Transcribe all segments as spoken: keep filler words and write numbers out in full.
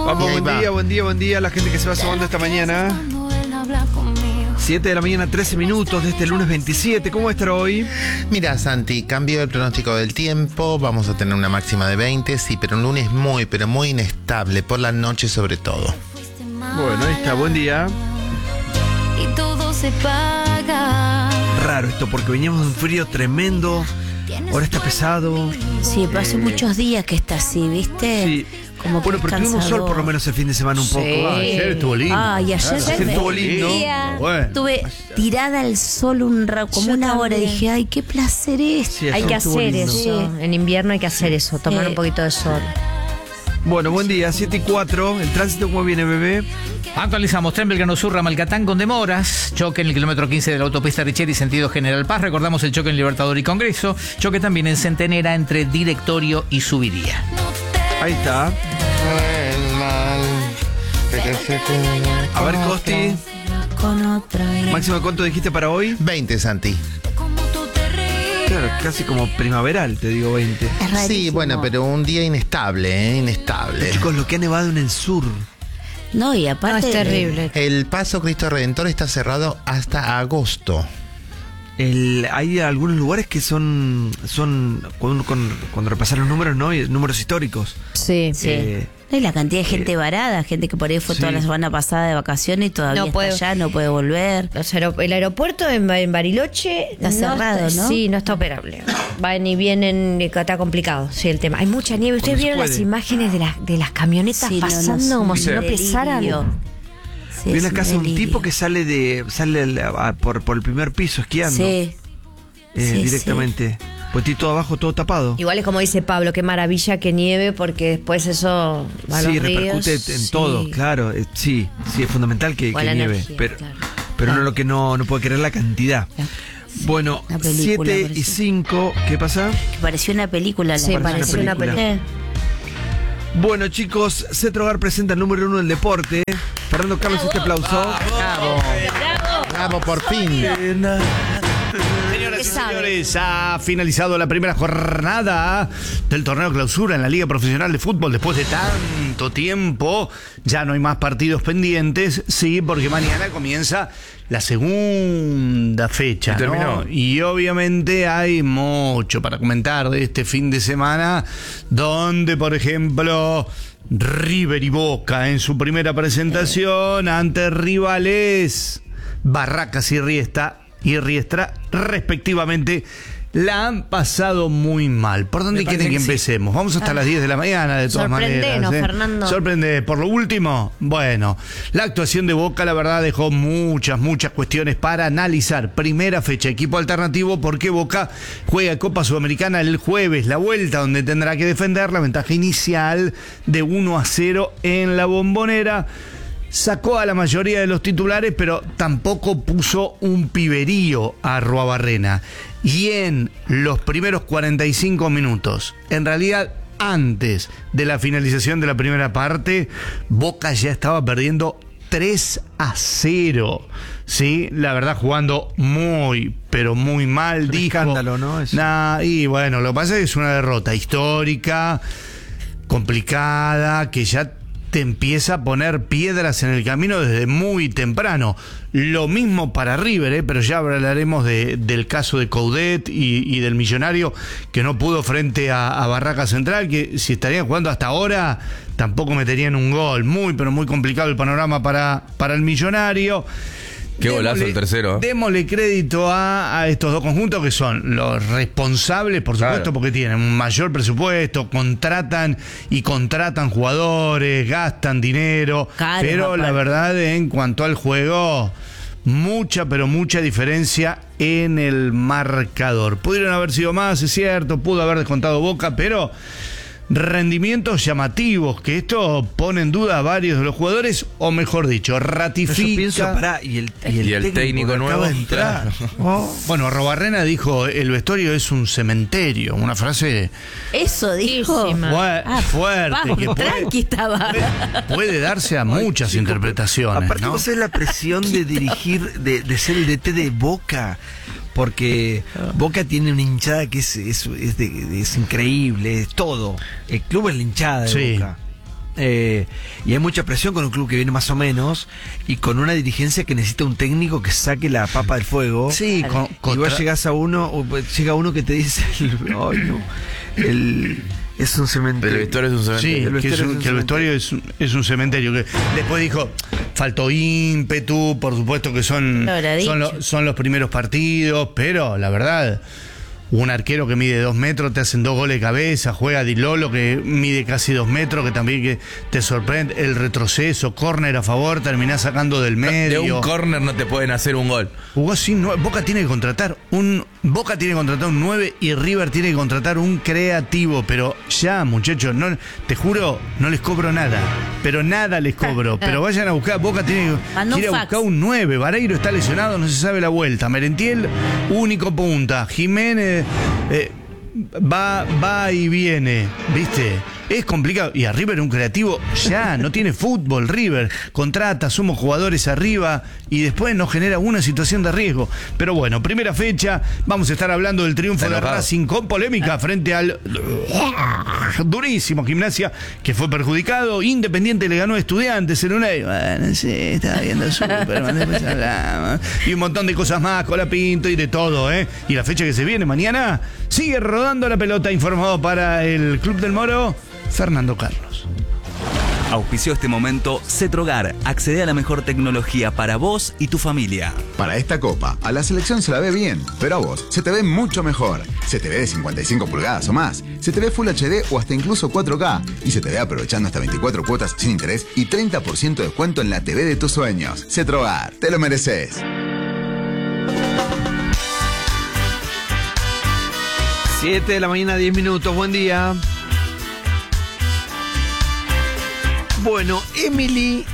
Vamos, buen va. día, buen día, buen día a la gente que se va sumando esta mañana. siete de la mañana, trece minutos de este lunes veintisiete. ¿Cómo va a estar hoy? Mira, Santi, cambio el pronóstico del tiempo. Vamos a tener una máxima de veinte, sí, pero un lunes muy, pero muy inestable, por la noche sobre todo. Bueno, ahí está, buen día. Y todo se paga. Raro esto, porque veníamos de un frío tremendo. Ahora está pesado. Sí, pero hace Eh, muchos días que está así, ¿viste? Sí. Como que Bueno, pero tuvimos sol cansador. por lo menos el fin de semana un poco. Sí. Ah, Ayer estuvo lindo. Ay, ayer Claro, ayer estuvo lindo. Bueno. Estuve tirada al sol un ra- como Yo una hora. también. Dije, ay, qué placer es. Sí, Hay ayer que estuvo hacer lindo. eso. En invierno hay que hacer eso, tomar Sí. un poquito de sol. Bueno, buen día, siete y cuatro. ¿El tránsito cómo viene, bebé? Actualizamos, tren Belgrano Sur, Ramalcatán con demoras, choque en el kilómetro quince de la autopista Richetti, sentido General Paz, recordamos el choque en Libertador y Congreso, choque también en Centenera entre Directorio y Subiría. Ahí está. A ver, Costi, Con otra. máximo, ¿cuánto dijiste para hoy? veinte, Santi. Claro, casi como primaveral, te digo veinte. Es rarísimo. Sí, bueno, pero un día inestable, ¿eh? Inestable. Chicos, lo que ha nevado en el sur. No, y No, aparte. es terrible. El Paso Cristo Redentor está cerrado hasta agosto. El, hay algunos lugares que son, son cuando, cuando, cuando repasan los números, ¿no? Y números históricos. Sí. Sí. Eh, No, y la cantidad de gente varada, gente que por ahí fue sí. toda la semana pasada de vacaciones y todavía No está puede- allá, no puede volver. Los aero- el aeropuerto en, Ba- en Bariloche Está cerrado, ¿no? Sí, no está operable. Van y vienen, y está complicado, sí, el tema. Hay mucha nieve. ¿Ustedes Porque se vieron las puede. imágenes de las, de las camionetas Sí, no, no, pasando sí, como un si no delirio. pesaran? Sí, vi es una un casa de un delirio. tipo que sale de sale al- a- por, por el primer piso esquiando. Sí. eh, sí, directamente. Pues estoy todo abajo, todo tapado. Igual es como dice Pablo, qué maravilla que nieve porque después eso va a Sí, los repercute ríos. en Sí. todo, claro. eh, sí, sí, es fundamental que, O que la nieve. energía, pero claro. pero Claro. no lo que no, no puede querer la cantidad. La- Bueno, la película, siete y parece. cinco. ¿Qué pasa? Que pareció una película. Sí, la pareció una película. Eh, Bueno, chicos, Cetrogar presenta el número uno del deporte. Fernando Carlos, este aplauso. Bravo. Bravo, por fin. Señoras y ¿Qué sabe? señores, ha finalizado la primera jornada del torneo clausura en la Liga Profesional de Fútbol después de tanto tiempo. Ya no hay más partidos pendientes, sí, porque mañana comienza la segunda fecha, Y terminó. ¿no? Y obviamente hay mucho para comentar de este fin de semana, donde, por ejemplo, River y Boca en su primera presentación ante rivales Barracas y Riestra, y Riestra respectivamente, la han pasado muy mal. ¿Por dónde Me parece quieren que que sí. empecemos? Vamos hasta las diez de la mañana, de todas maneras. Sorprendenos, ¿eh? Fernando. Sorprende. Por lo último, bueno, la actuación de Boca, la verdad, dejó muchas, muchas cuestiones para analizar. Primera fecha, equipo alternativo, porque Boca juega Copa Sudamericana el jueves, la vuelta, donde tendrá que defender la ventaja inicial de uno a cero en la Bombonera. Sacó a la mayoría de los titulares, pero tampoco puso un piberío a Arruabarrena. Y en los primeros cuarenta y cinco minutos, en realidad antes de la finalización de la primera parte, Boca ya estaba perdiendo tres a cero. Sí, la verdad jugando muy, pero muy mal. Un dijo. escándalo, ¿no? Eso. Nah, y bueno, lo que pasa es que es una derrota histórica, complicada, que ya te empieza a poner piedras en el camino desde muy temprano. Lo mismo para River, ¿eh? Pero ya hablaremos de, del caso de Coudet y, y del Millonario, que no pudo frente a, a Barraca Central, que si estarían jugando hasta ahora tampoco meterían un gol. Muy, pero muy complicado el panorama para, para el Millonario. Qué golazo Démosle- el tercero, ¿eh? Démosle crédito a, a estos dos conjuntos que son los responsables, por supuesto, Claro. porque tienen un mayor presupuesto, contratan y contratan jugadores, gastan dinero, Caro, pero aparte. la verdad, en cuanto al juego, mucha, pero mucha diferencia en el marcador. Pudieron haber sido más, es cierto, pudo haber descontado Boca, pero rendimientos llamativos, que esto pone en duda a varios de los jugadores, o mejor dicho, Pero ratifica. yo pienso, pará, y el, y el, Y el técnico que nuevo, acaba de entrar. Oh. Bueno, Arruabarrena dijo, el vestuario es un cementerio, una frase Eso dijo. Buenísima. fue- Ah, fuerte, vamos, que tranqui puede, estaba. puede darse a muchas Chico, interpretaciones, Aparte, ¿no? vos sabés la presión de dirigir, de, de ser el D T de Boca. Porque Boca tiene una hinchada que es, es, es, de- es increíble, es todo. El club es la hinchada de Sí. Boca. Eh, y hay mucha presión con un club que viene más o menos y con una dirigencia que necesita un técnico que saque la papa del fuego. Sí, con, Y contra- vos llegás a uno, o llega uno que te dice, ay no, el, es un cementerio. El vestuario es un cementerio. Sí, El que, es vestuario un- es un que el vestuario es, un- es un cementerio. Que después dijo, faltó ímpetu, por supuesto que son, Lo habrá son, dicho. lo- son los primeros partidos, pero la verdad, un arquero que mide dos metros, te hacen dos goles de cabeza, juega Di Lolo que mide casi dos metros, que también que te sorprende, el retroceso, córner a favor, terminás sacando del De medio. un córner no te pueden hacer un gol. Jugó sin nueve. Boca tiene que contratar un Boca tiene que contratar un nueve y River tiene que contratar un creativo, pero ya, muchachos, no, te juro, no les cobro nada, pero nada les cobro, pero vayan a buscar, Boca tiene que Manda un quiere fax. buscar un nueve, Vareiro está lesionado, no se sabe la vuelta, Merentiel único punta, Jiménez eh, va va y viene, ¿viste? Es complicado. Y a River un creativo ya, no tiene fútbol. River contrata, somos jugadores arriba y después nos genera una situación de riesgo. Pero bueno, primera fecha, vamos a estar hablando del triunfo Está de enojado. Racing con polémica frente al durísimo Gimnasia que fue perjudicado. Independiente le ganó a Estudiantes en una. Bueno, sí, estaba viendo Superman, después hablamos. Y un montón de cosas más, Colapinto y de todo, ¿eh? Y la fecha que se viene mañana sigue rodando la pelota, informado para el Club del Moro, Fernando Carlos. Auspició este momento Cetrogar. Accede a la mejor tecnología para vos y tu familia. Para esta copa, a la selección se la ve bien, pero a vos se te ve mucho mejor. Se te ve de cincuenta y cinco pulgadas o más, se te ve Full H D o hasta incluso cuatro K, y se te ve aprovechando hasta veinticuatro cuotas sin interés y treinta por ciento de descuento en la T V de tus sueños. Cetrogar, te lo mereces. siete de la mañana, diez minutos, buen día. Bueno, Emily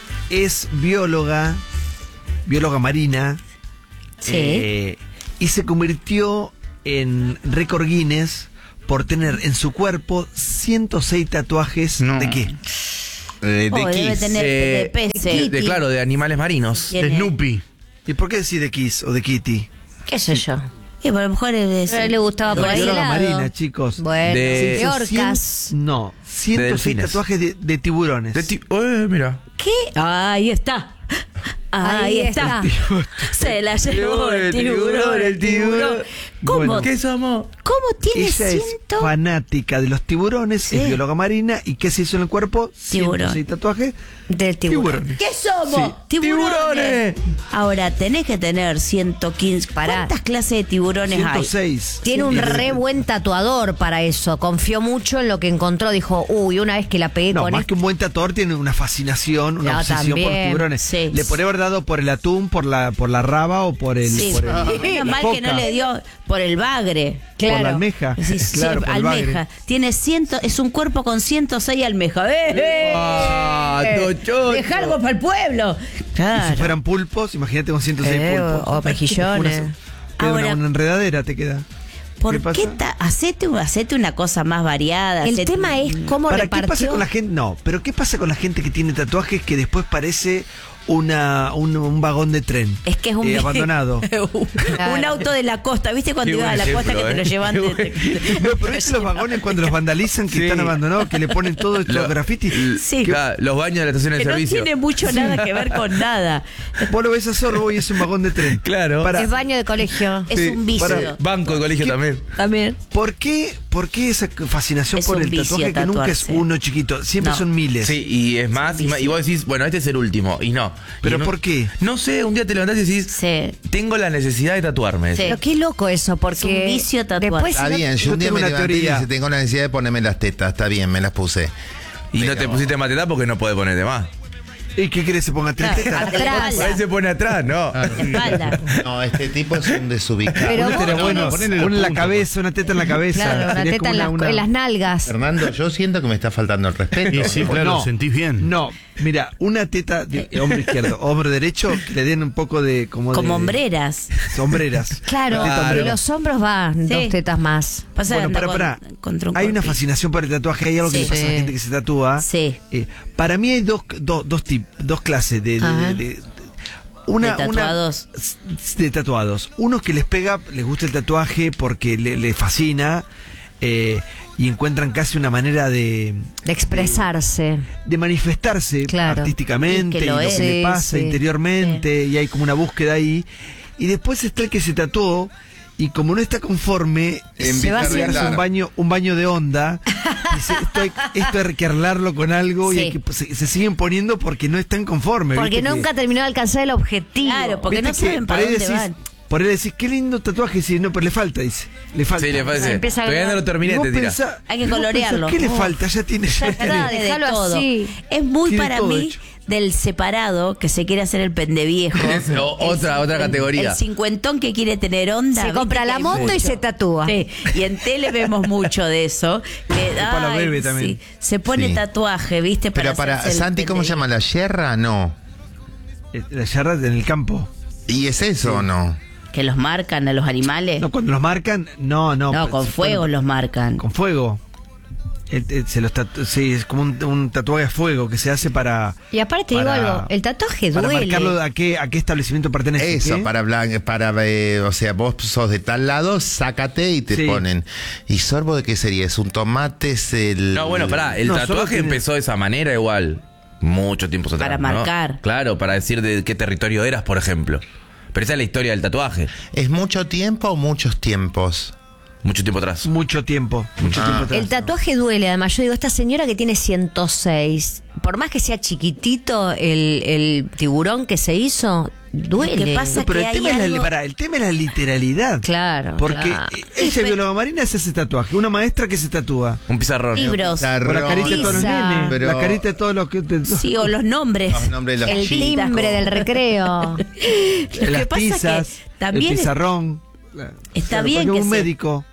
es bióloga, bióloga marina, Sí. eh, y se convirtió en récord Guinness por tener en su cuerpo ciento seis tatuajes. No. ¿De qué? Eh, de Oh, debe Kiss, tener eh, de peces. de, claro, de animales marinos. Tiene- Snoopy. ¿Y por qué decís de Kiss o de Kitty? ¿Qué sé yo? Y a lo mejor es. A él le gustaba por ahí. Bióloga lado. marina, chicos. Bueno, De- de orcas. cien- no, ciento seis delfines. tatuajes de, de tiburones. De ti- eh, mira. ¿Qué? Ahí está. Ahí, Ahí está. está. Se la llevó el tiburón, el tiburón. ¿Cómo? Bueno, ¿Qué somos? ¿Cómo tiene Ella es ciento? fanática de los tiburones, Sí. es bióloga marina. ¿Y qué se hizo en el cuerpo? Tiburón. ciento seis tatuajes. Del tiburón. Tiburones. ¿Qué somos? Sí. Tiburones. Ahora, tenés que tener ciento quince. Pará. ¿Cuántas clases de tiburones hay? ciento seis. Tiene un Sí. re buen tatuador para eso. Confió mucho en lo que encontró. Dijo, uy, una vez que la pegué No, con más esto. que un buen tatuador, tiene una fascinación, una No, obsesión por los también, tiburones. sí. Le podría haber dado por el atún, por la, por la raba o por el. Sí, por el- menos la mal que no foca, le dio por el bagre. Por Claro. la almeja. Sí, sí, Claro, por el almeja. bagre. Tiene ciento, es un cuerpo con ciento seis almejas. ¡Eh, eh! Ah, tochocho. Deja algo para el pueblo. Y Claro. si fueran pulpos, imagínate con ciento seis Eh, pulpos. o mejillones. Una- queda Ahora- una, una enredadera te queda. ¿Por ¿Qué qué, pasa? ta- hacete, hacete una cosa más variada? El hacete- tema es cómo ¿Para qué pasa repartió. con la gente? No, pero ¿qué pasa con la gente que tiene tatuajes que después parece una un, un vagón de tren? Es que es un eh, abandonado. un Claro. auto de la costa, ¿viste cuando Qué ibas a la buen costa que ejemplo, te lo eh. llevan? Qué de- buen- No, pero ¿viste los vagones cuando los vandalizan que Sí. están abandonados, que le ponen todos estos Lo- grafitis? Sí. Claro, los baños de la estación de que no servicio. tiene mucho nada que ver con nada. Vos lo ves a Sorbo y es un vagón de tren. Claro. Para- Es baño de colegio. Es Sí, un vicio. para- Banco de colegio también. También. ¿Por qué, ¿Por qué esa fascinación Es por un el vicio tatuaje que nunca es tatuarse. uno chiquito? Siempre No. son miles. Sí, y es más, y, ma- y vos decís, bueno, este es el último, y no. ¿Pero Y no- por qué? No sé, un día te levantás y decís, Sí. tengo la necesidad de tatuarme. Sí. Pero qué loco eso, porque. Es un vicio tatuar. Después, Está si no- bien, yo yo un día tengo me una levanté teoría. y dije, tengo la necesidad de ponerme las tetas. Está bien, me las puse. Y no Pero- te pusiste matetá porque no podés ponerte más. ¿Y qué querés? ¿Se ponga tres tetas? Atrás. Ahí se pone atrás, ¿no? Espalda. No, este tipo es un desubicado. Pero Una vos teta, bueno, ponele los una en la puntos. cabeza, una teta en la cabeza. Claro, una Sería teta como en, las, una- en las nalgas. Fernando, yo siento que me está faltando el respeto. Y sí, claro, No, sentís bien. No, mira, una teta de hombre izquierdo, hombre derecho, que le den un poco de como, Como de hombreras. sombreras. Claro, Una teta de hombrera. los hombros van Sí. dos tetas más. Pasa Bueno, anda para, con- para. contra un Hay una corpito. fascinación por el tatuaje, hay algo que Sí. le pasa a la Sí. gente que se tatúa. Sí. Eh, para mí hay dos, dos, dos, tip- dos clases de, de- Ajá. de- de- una, De tatuados. Una, de tatuados. Unos que les pega, les gusta el tatuaje porque le, le fascina. eh, y encuentran casi una manera de... De expresarse. De manifestarse Claro. artísticamente Y que y lo lo es. que le Sí, pasa sí. interiormente y hay como una búsqueda ahí. Y después está el que se tatuó y como no está conforme, Empieza va a a hacer arreglar. un baño, un baño de onda. Dice, esto, hay, esto hay que arreglarlo con algo y Sí. hay que, se, se siguen poniendo porque no están conformes. Porque ¿viste? nunca Que- terminó de alcanzar el objetivo. Claro, porque ¿viste no que saben por para ahí dónde decís- van. Por ahí decís, qué lindo tatuaje, sí, no, pero le falta, dice. Le falta. Sí, le parece. Empieza a Todavía no lo grabar. terminé, Y vos te tira. pensás- Hay que y vos colorearlo. pensás, ¿qué le Oh. falta? Ya tiene, ya está, tiene. Tiene de déjalo todo. así. Es muy Tiene para todo mí hecho. del separado que se quiere hacer el pendeviejo. Es o- otra- otra categoría. El cincuentón que quiere tener onda. Se ¿viste? compra Que la hay moto y mucho. se tatúa. Sí, y en tele vemos mucho de eso. Que, Para ay, bebé también. sí, se pone Sí. tatuaje, ¿viste? Pero para, hacerse el Santi, ¿cómo se llama? ¿La yerra? No. Eh, La yarra en el campo. ¿Y es eso o no? Que los marcan a los animales. No, No, cuando los marcan, no, no. pues, con fuego bueno, los marcan. Con fuego. Eh, eh, se los tatu- sí, es como un, un tatuaje a fuego que se hace para. Y aparte te digo para- algo, el tatuaje Para duele. marcarlo a qué, a qué establecimiento pertenece. Eso, ¿qué? para hablar, para, eh, o sea, vos sos de tal lado, sácate y te Sí. ponen. ¿Y sorbo de qué sería? ¿Es un tomate? ¿Es el...? No, bueno, pará, el No, solo tatuaje tiene- empezó de esa manera igual. Mucho tiempo atrás. Para ¿no? marcar. Claro, para decir de qué territorio eras, por ejemplo. Pero esa es la historia del tatuaje. ¿Es mucho tiempo o muchos tiempos? Mucho tiempo atrás. Mucho tiempo. Mucho Ah. tiempo atrás. El tatuaje duele, además. Yo digo, esta señora que tiene ciento seis, por más que sea chiquitito el, el tiburón que se hizo, duele. Lo que pasa No, pero que el hay tema, es la, algo- pará, el tema es la literalidad. Claro, Porque claro. eh, ella, bióloga marina, se hace tatuaje. Una maestra que se tatúa. Un pizarrón. Libros. Con la carita de todos los Pizza. nenes. Pero- La carita de todos los que. de- Sí, o los nombres. Los nombres de los El chicos. timbre del recreo. Lo las que pasa pizzas, que también el pizarrón. está Claro, bien porque que un se- médico.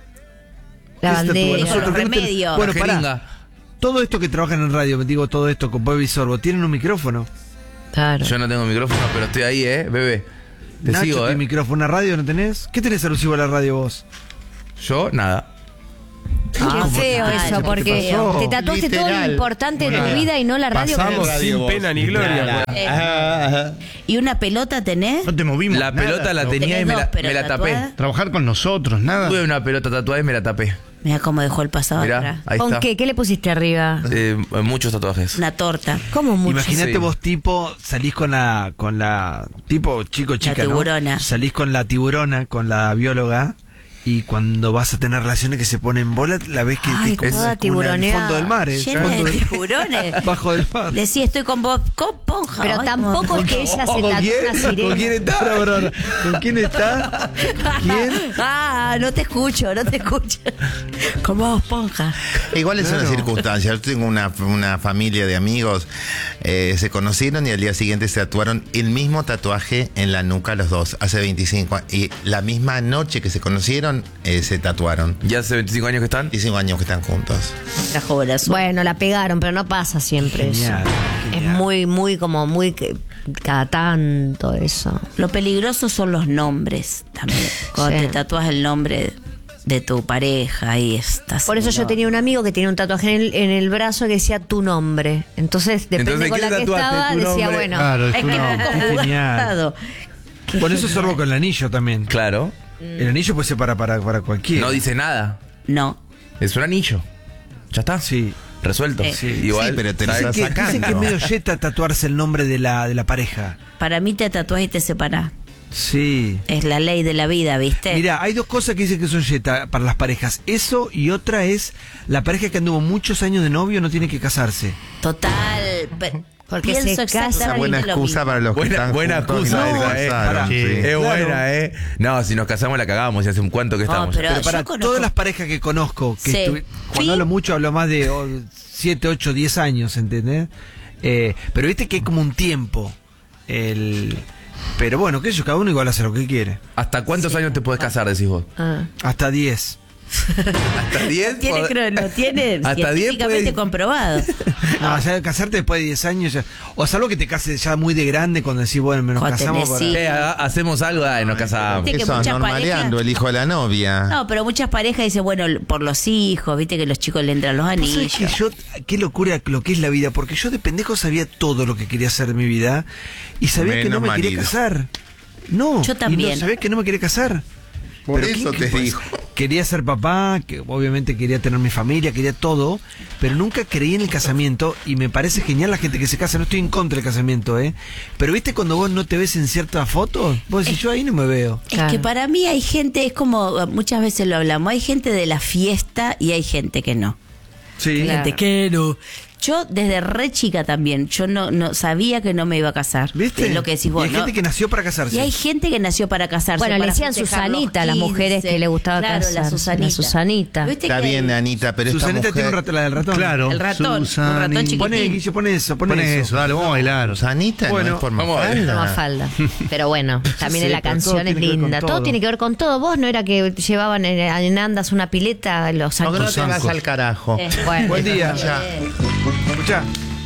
La ¿qué se tatúa? bandera. Nosotros Los tenemos- remedios. Bueno, La pará. jeringa. Todo esto que trabajan en radio, me digo todo esto con Bobby y Sorbo, ¿tienen un micrófono? Claro. Yo no tengo micrófono, pero estoy ahí, ¿eh? Bebé. Te Nacho, sigo, ¿tiene ¿eh? micrófono? ¿Una radio no tenés? ¿Qué tenés alusivo a la radio vos? Yo, nada. Qué feo te- eso, ¿qué porque pasó? te tatuaste todo lo Literal. importante de tu vida y no la radio. Pasamos Radio sin vos. pena ni gloria. pues. Eh, ¿Y una pelota tenés? No te movimos. La nada. pelota la No. tenía y Tenés me dos, la, pero me la tapé. tatuada. Trabajar con nosotros, nada. Tuve una pelota tatuada y me la tapé. Mira cómo dejó el pasado Mirá, atrás. ahí ¿Con está. qué? ¿Qué le pusiste arriba? Eh, muchos tatuajes. Una torta. ¿Cómo mucho? Imagínate Sí. vos tipo, salís con la, con la, tipo chico chica, ¿no? tiburona. Salís con la tiburona, con la bióloga, y cuando vas a tener relaciones que se ponen en bola, la ves que, Ay, que es como, toda como en el tiburoneada. fondo del mar, ¿eh? Llena Fondo de del- tiburones. bajo del mar. Decía, estoy con vos, con Ponja. Pero Ay, tampoco como- es que ella se ¿Con tatúa una quién? ¿Con sirena. quién está? Pará, pará, pará. ¿Con quién está? ¿Quién? Ah, no te escucho, no te escucho. Con vos, Ponja. Igual es una Claro. circunstancia. Yo tengo una, una familia de amigos, eh, se conocieron y al día siguiente se tatuaron el mismo tatuaje en la nuca los dos, hace veinticinco años. Y la misma noche que se conocieron, eh, se tatuaron. ¿Ya hace veinticinco años que están? veinticinco años que están juntos. La jovenazo. Bueno, la pegaron, pero no pasa siempre Genial, eso. genial. Es muy, muy como muy que- cada tanto eso. Lo peligroso son los nombres también. Cuando Sí. te tatúas el nombre de tu pareja, ahí estás. Por eso yo tenía un amigo que tenía un tatuaje en el, en el brazo que decía tu nombre. Entonces, depende Entonces, con ¿qué la que tatuaste? estaba, Tu decía, nombre. bueno. Claro, es Es tu que nombre. no, Qué genial. jugado. Qué Por eso genial. sorbo con el anillo también. Claro. El anillo puede ser para, para, para cualquiera. No dice nada. No. Es un anillo. Ya está. Sí. Resuelto. Eh. Sí. Igual. Sí, pero te lo ¿sabes? estás Dicen que, dicen que es sacando. medio yeta tatuarse el nombre de la, de la pareja. Para mí te tatuás y te separás. Sí. Es la ley de la vida, ¿viste? Mira, hay dos cosas que dicen que son yeta para las parejas. Eso y otra es la pareja que anduvo muchos años de novio no tiene que casarse. Total. pe- Porque pienso se casa- exactamente Una buena lo excusa mismo. para los que Buena- están buena juntos y excusa no esa, se eh. casaron, Pará. sí. Es Claro. buena, ¿eh? No, si nos casamos la cagamos y hace un cuánto que estamos. pero- Pero para yo conozco- todas las parejas que conozco, que Sí. estuve- cuando Sí. hablo mucho hablo más de siete, ocho, diez años, ¿entendés? Eh, pero viste que hay como un tiempo. El... Pero bueno, que eso, cada uno igual hace lo que quiere. ¿Hasta cuántos años te podés casar, decís vos? Ah. Hasta diez. ¿Hasta diez? Tiene, Pod- cro- no tiene Hasta diez científicamente puede- comprobado. No, ya casarte después de diez años, ya, o salvo que te cases ya muy de grande cuando decís, bueno, nos Cuando casamos tenés para... hijos. Che, ha- hacemos algo y nos casamos. Viste que Eso, muchas normaleando parejas- el hijo de la novia. No, pero muchas parejas dicen, bueno, por los hijos, viste que los chicos le entran los ¿Vos sabés anillos. que yo, qué locura lo que es la vida, porque yo de pendejo sabía todo lo que quería hacer de mi vida y sabía que no Menos me quería marido. casar. No, Yo y también. no, sabía que no me quería casar. Por Pero eso ¿qué- te qué- digo. quería ser papá, que obviamente quería tener mi familia, quería todo, pero nunca creí en el casamiento y me parece genial la gente que se casa. No estoy en contra del casamiento, ¿eh? Pero viste cuando vos no te ves en ciertas fotos, vos decís, yo ahí no me veo. Es que para mí hay gente, es como muchas veces lo hablamos, hay gente de la fiesta y hay gente que no. Sí. Hay gente que no. Yo desde re chica también, yo no, no sabía que no me iba a casar. ¿Viste? Es lo que decís vos, y hay ¿no? gente que nació para casarse. Y hay gente que nació para casarse. Bueno, le para decían festejar los Susanita a las mujeres quince. que le gustaba Claro, casarse. la Susanita. La Susanita. ¿Viste Está que bien, hay- Anita, pero esta Susanita mujer... tiene un rato, la del ratón. Claro. El ratón, un Susani. ratón chiquitín. Poné, Guillo, poné eso, poné Pon eso. eso, dale, vamos a bailar. Susanita Bueno, no es por vamos a ver. Mafalda. Mafalda. Pero bueno, también sé, en la pero todo canción es tiene que ver con linda. Todo. todo. tiene que ver con todo. Vos no era que llevaban en, en andas una pileta los No, que no años. te vas zancos. al carajo. Eh, Bueno, Buen día. Ya. Escuchá.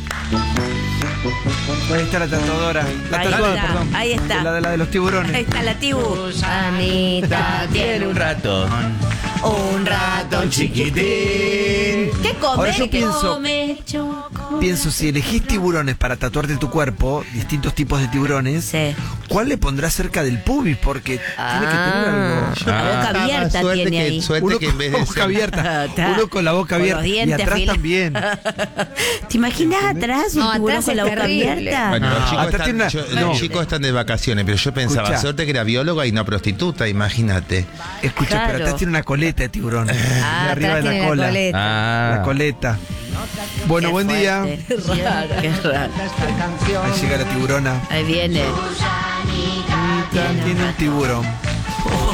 Ahí está la tatuadora. La Ahí tatuada, está, perdón. ahí está. La de la de los tiburones. Ahí está la tibu. Anita Tiene un rato. Un ratón chiquitín. ¿Qué come? Ahora yo ¿Qué pienso- come? Choco. Pienso, si elegís tiburones para tatuarte tu cuerpo, distintos tipos de tiburones, Sí. ¿cuál le pondrás cerca del pubis? Porque tiene que tener algo. La boca Ah, abierta suerte tiene que, ahí. Suerte Uno que con en vez la de boca ser- abierta. Está. Uno con la boca Con los abierta. Y dientes atrás afilados. también. ¿Te imaginas atrás un No, tiburón atrás con la es boca terrible. abierta? Bueno, los, chicos Atrás están, tiene una- yo- no. los chicos están de vacaciones, pero yo pensaba, Escuchá. suerte que era bióloga y no prostituta, imagínate. Escucha, Claro. pero atrás tiene una coleta de tiburón. Ah, de arriba atrás de la tiene la cola. coleta. Ah. La coleta. Bueno, Qué buen día. fuerte. Qué raro. Ahí llega la tiburona. Ahí viene. Tiene un tiburón.